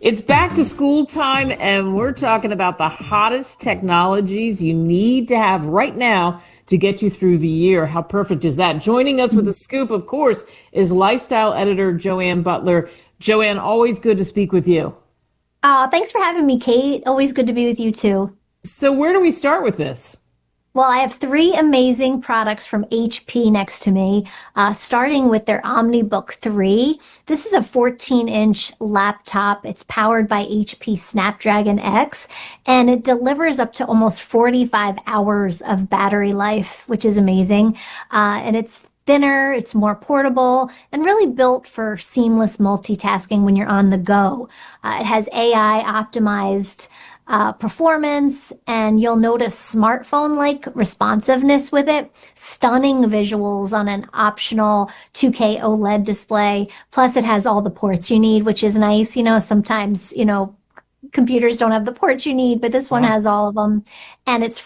It's back to school time, and we're talking about the hottest technologies you need to have right now to get you through the year. How perfect is that? Joining us with a scoop, of course, is lifestyle editor Joanne Butler. Joanne, always good to speak with you. Thanks for having me, Kate. Always good to be with you, too. So where do we start with this? Well, I have three amazing products from HP next to me, starting with their OmniBook 3. This is a 14-inch laptop. It's powered by HP Snapdragon X, and it delivers up to almost 45 hours of battery life, which is amazing. And it's thinner, it's more portable, and really built for seamless multitasking when you're on the go. It has AI optimized performance, and you'll notice smartphone-like responsiveness with it, stunning visuals on an optional 2K OLED display. Plus, it has all the ports you need, which is nice. Sometimes, computers don't have the ports you need, but this one has all of them. And it's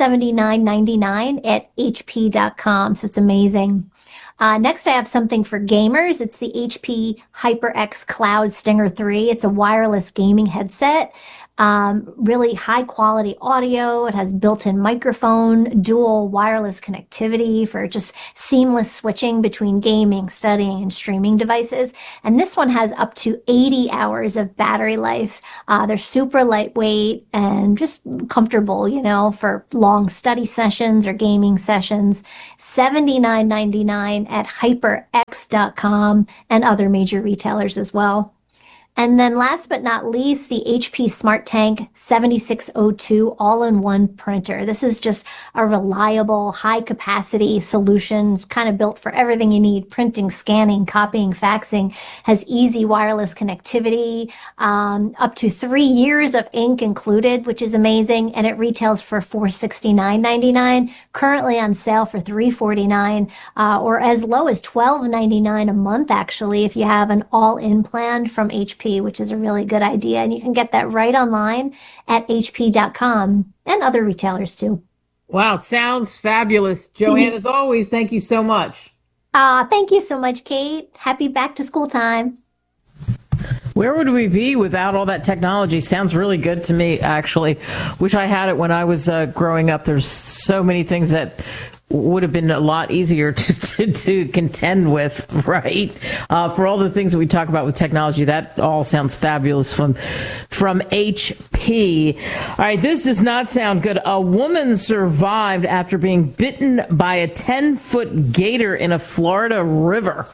$479.99 at HP.com, so it's amazing. Next, I have something for gamers. It's the HP HyperX Cloud Stinger 3. It's a wireless gaming headset. Really high quality audio. It has built-in microphone, dual wireless connectivity for just seamless switching between gaming, studying, and streaming devices. And this one has up to 80 hours of battery life. They're super lightweight and just comfortable, for long study sessions or gaming sessions. $79.99 at hyperx.com and other major retailers as well. And then last but not least, the HP SmartTank 7602 all-in-one printer. This is just a reliable, high-capacity solution, kind of built for everything you need: printing, scanning, copying, faxing. Has easy wireless connectivity, up to 3 years of ink included, which is amazing, and it retails for $469.99, currently on sale for $349, or as low as $12.99 a month, actually, if you have an all-in plan from HP, which is a really good idea. And you can get that right online at hp.com and other retailers too. Wow, sounds fabulous. Joanne, as always, thank you so much. Thank you so much, Kate. Happy back to school time. Where would we be without all that technology? Sounds really good to me, actually. Wish I had it when I was growing up. There's so many things that would have been a lot easier to contend with, right? For all the things that we talk about with technology, that all sounds fabulous from HP. All right, this does not sound good. A woman survived after being bitten by a 10-foot gator in a Florida river.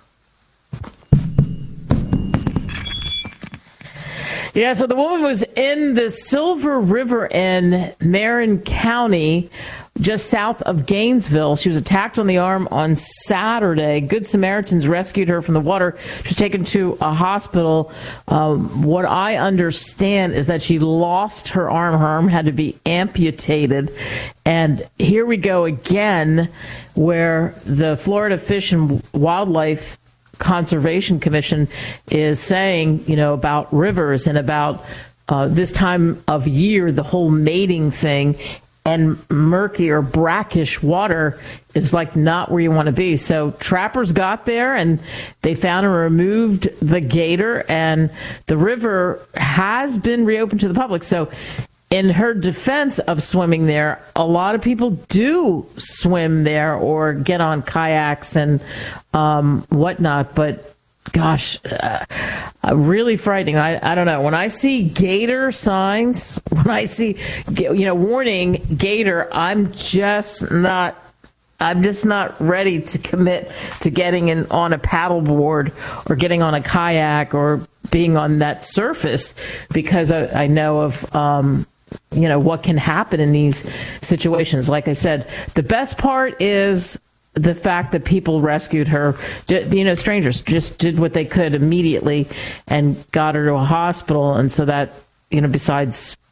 Yeah, so the woman was in the Silver River in Marin County, just south of Gainesville. She was attacked on the arm on Saturday. Good Samaritans rescued her from the water. She was taken to a hospital. What I understand is that she lost her arm. Her arm had to be amputated. And here we go again, where the Florida Fish and Wildlife Conservation Commission is saying, about rivers and about this time of year, the whole mating thing, and murky or brackish water is like not where you want to be. So trappers got there and they found and removed the gator, and the river has been reopened to the public. So in her defense of swimming there, a lot of people do swim there or get on kayaks and whatnot. But gosh, really frightening. I don't know. When I see gator signs, when I see, warning gator, I'm just not ready to commit to getting on a paddleboard or getting on a kayak or being on that surface, because I know of, what can happen in these situations. Like I said, the best part is the fact that people rescued her. Strangers just did what they could immediately and got her to a hospital. And so that, besides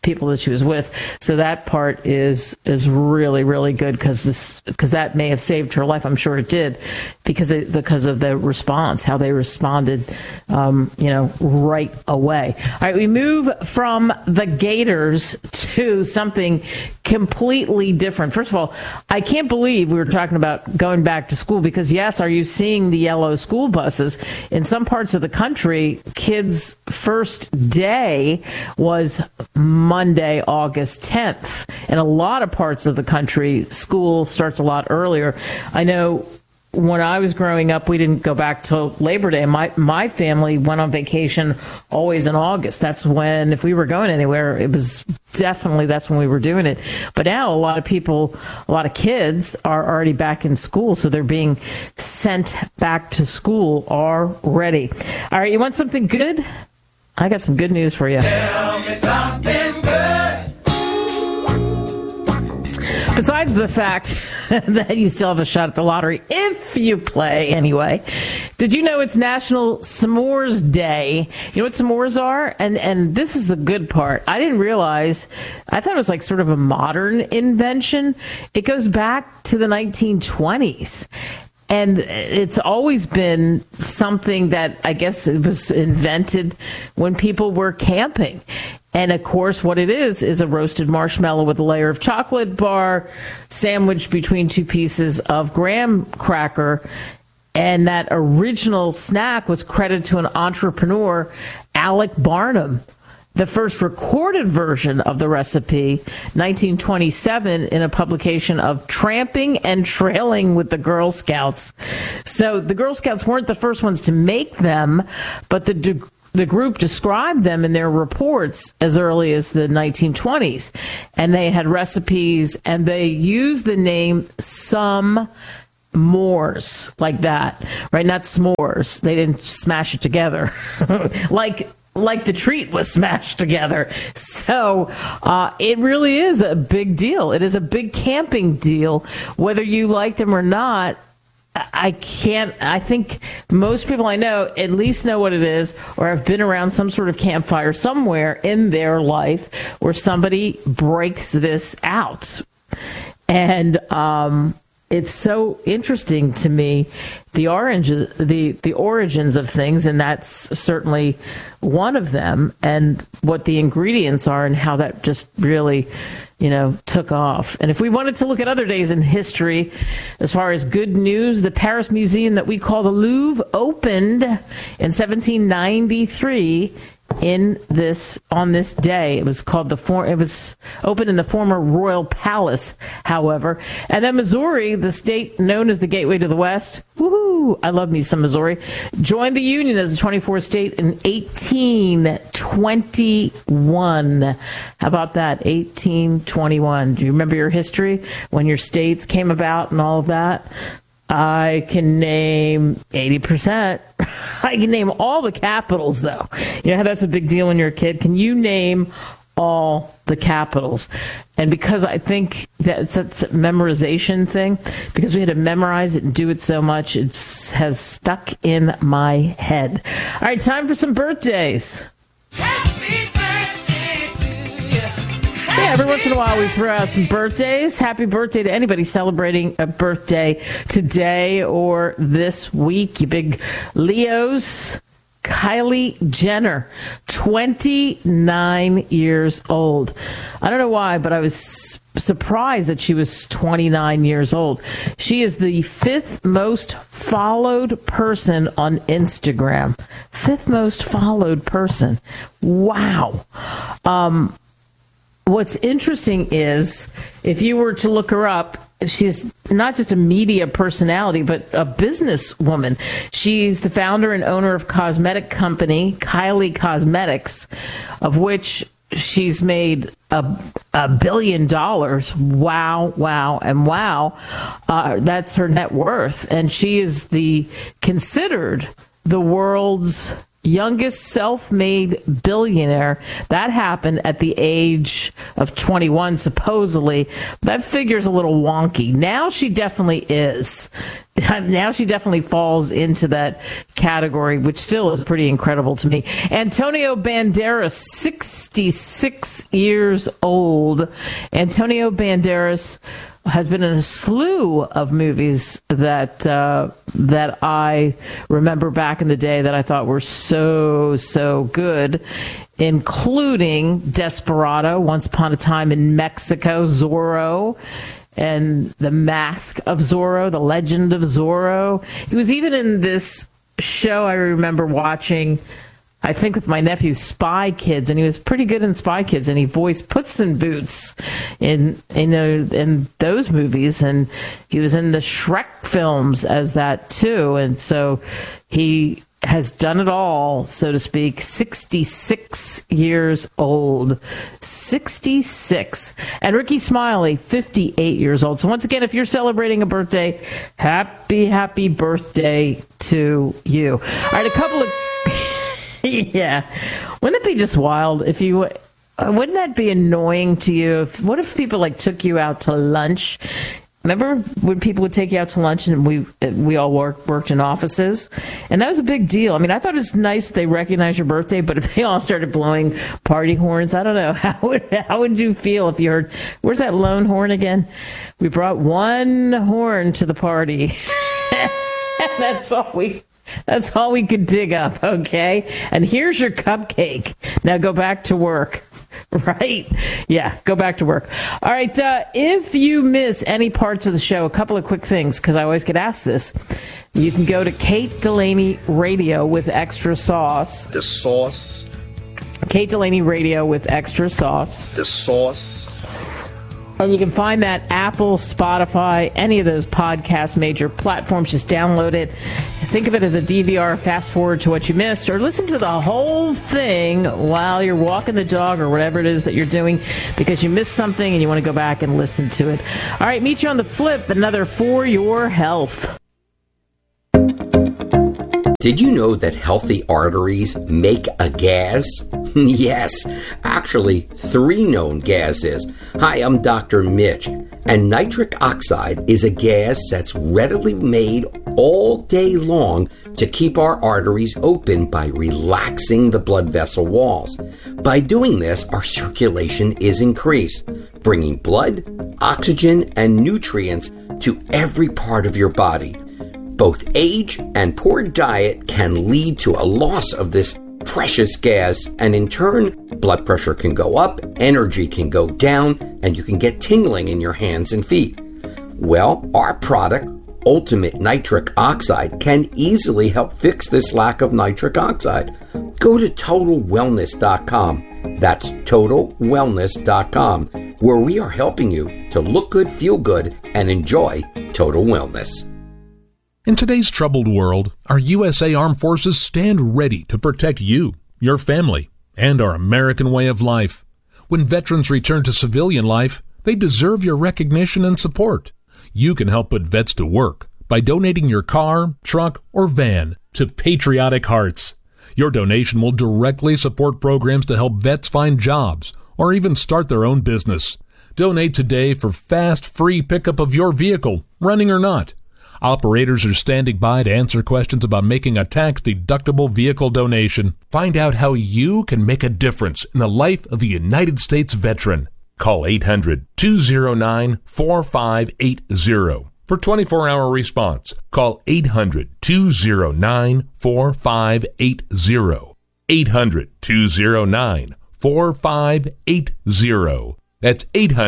people that she was with. So that part is really, really good because that may have saved her life. I'm sure it did because of the response, how they responded, right away. All right, we move from the Gators to something completely different. First of all, I can't believe we were talking about going back to school because, yes, are you seeing the yellow school buses? In some parts of the country, kids' first day was Monday, August 10th. In a lot of parts of the country, school starts a lot earlier. I know when I was growing up, we didn't go back till Labor Day. My family went on vacation always in August. That's when, if we were going anywhere, it was definitely that's when we were doing it. But now a lot of kids are already back in school, so they're being sent back to school already. All right, you want something good? I got some good news for you. Tell me something good. Besides the fact that you still have a shot at the lottery, if you play anyway, did you know it's National S'mores Day? You know what s'mores are? And this is the good part. I didn't realize, I thought it was like sort of a modern invention. It goes back to the 1920s. And it's always been something that I guess it was invented when people were camping. And, of course, what it is a roasted marshmallow with a layer of chocolate bar sandwiched between two pieces of graham cracker. And that original snack was credited to an entrepreneur, Alec Barnum. The first recorded version of the recipe, 1927, in a publication of Tramping and Trailing with the Girl Scouts. So the Girl Scouts weren't the first ones to make them, but the group described them in their reports as early as the 1920s. And they had recipes, and they used the name Some S'mores, like that, right? Not s'mores. They didn't smash it together. like the treat was smashed together. So it really is a big deal. It is a big camping deal, whether you like them or not. I think most people I know at least know what it is or have been around some sort of campfire somewhere in their life where somebody breaks this out. And it's so interesting to me, the origins of things, and that's certainly one of them, and what the ingredients are and how that just really, took off. And if we wanted to look at other days in history, as far as good news, the Paris Museum that we call the Louvre opened in 1793 on this day. It was called it was opened in the former Royal Palace, however. And then Missouri, the state known as the Gateway to the West, woohoo, I love me some Missouri, joined the Union as a 24th state in 1821. How about that? 1821. Do you remember your history when your states came about and all of that? I can name 80%. I can name all the capitals, though. You know how that's a big deal when you're a kid? Can you name all the capitals? And because I think that it's a memorization thing, because we had to memorize it and do it so much, it has stuck in my head. All right, time for some birthdays. Yeah, every once in a while we throw out some birthdays. Happy birthday to anybody celebrating a birthday today or this week. You big Leos. Kylie Jenner, 29 years old. I don't know why, but I was surprised that she was 29 years old. She is the 5th most followed person on Instagram. 5th most followed person. Wow. What's interesting is, if you were to look her up, she's not just a media personality, but a businesswoman. She's the founder and owner of cosmetic company Kylie Cosmetics, of which she's made $1 billion. Wow, wow, and wow. That's her net worth. And she is considered the world's youngest self-made billionaire. That happened at the age of 21, supposedly. That figure's a little wonky. Now she definitely is. now she definitely falls into that category, which still is pretty incredible to me. Antonio Banderas, 66 years old. Antonio Banderas has been in a slew of movies that I remember back in the day that I thought were so good, including Desperado, Once Upon a Time in Mexico, Zorro, and The Mask of Zorro, The Legend of Zorro. He was even in this show I remember watching, I think with my nephew, Spy Kids, and he was pretty good in Spy Kids, and he voiced Puss in Boots in those movies, and he was in the Shrek films as that too, and so he has done it all, so to speak. 66 years old. 66. And Ricky Smiley, 58 years old. So once again, if you're celebrating a birthday, happy birthday to you. All right, a couple of... yeah. Wouldn't it be just wild if you... wouldn't that be annoying to you? What if people like took you out to lunch? Remember when people would take you out to lunch and we all worked in offices? And that was a big deal. I mean, I thought it was nice they recognized your birthday, but if they all started blowing party horns, I don't know. How would you feel if you heard, where's that lone horn again? We brought one horn to the party. That's all we could dig up, okay? And here's your cupcake. Now go back to work. Right? Yeah, go back to work. All right, if you miss any parts of the show, a couple of quick things, because I always get asked this. You can go to Kate Delaney Radio with Extra Sauce. The sauce. Kate Delaney Radio with Extra Sauce. The sauce. And you can find that Apple, Spotify, any of those podcast major platforms. Just download it. Think of it as a DVR, fast forward to what you missed, or listen to the whole thing while you're walking the dog or whatever it is that you're doing because you missed something and you want to go back and listen to it. All right, meet you on the flip, another For Your Health. Did you know that healthy arteries make a gas? Yes, actually 3 known gases. Hi, I'm Dr. Mitch, and nitric oxide is a gas that's readily made all day long to keep our arteries open by relaxing the blood vessel walls. By doing this, our circulation is increased, bringing blood, oxygen, and nutrients to every part of your body. Both age and poor diet can lead to a loss of this precious gas, and in turn, blood pressure can go up, energy can go down, and you can get tingling in your hands and feet. Well, our product, Ultimate Nitric Oxide, can easily help fix this lack of nitric oxide. Go to TotalWellness.com. That's TotalWellness.com, where we are helping you to look good, feel good, and enjoy total wellness. In today's troubled world, our USA Armed Forces stand ready to protect you, your family, and our American way of life. When veterans return to civilian life, they deserve your recognition and support. You can help put vets to work by donating your car, truck, or van to Patriotic Hearts. Your donation will directly support programs to help vets find jobs or even start their own business. Donate today for fast, free pickup of your vehicle, running or not. Operators are standing by to answer questions about making a tax-deductible vehicle donation. Find out how you can make a difference in the life of a United States veteran. Call 800-209-4580 for 24-hour response. Call 800-209-4580. 800-209-4580. That's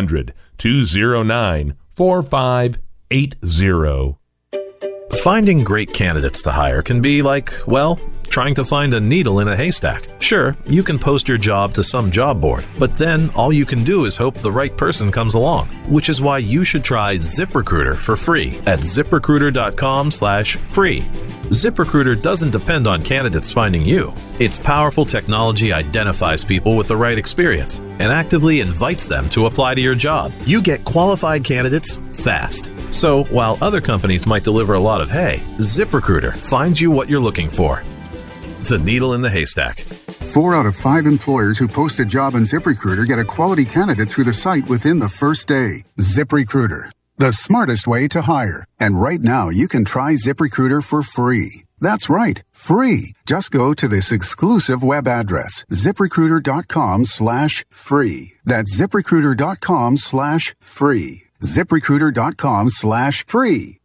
800-209-4580. Finding great candidates to hire can be like, well, trying to find a needle in a haystack. Sure, you can post your job to some job board, but then all you can do is hope the right person comes along, which is why you should try ZipRecruiter for free at ZipRecruiter.com/free. ZipRecruiter doesn't depend on candidates finding you. Its powerful technology identifies people with the right experience and actively invites them to apply to your job. You get qualified candidates fast. So while other companies might deliver a lot of hay, ZipRecruiter finds you what you're looking for. The needle in the haystack. 4 out of 5 employers who post a job on ZipRecruiter get a quality candidate through the site within the first day. ZipRecruiter, the smartest way to hire. And right now, you can try ZipRecruiter for free. That's right, free. Just go to this exclusive web address, ZipRecruiter.com/free. That's ZipRecruiter.com/free. ZipRecruiter.com/free.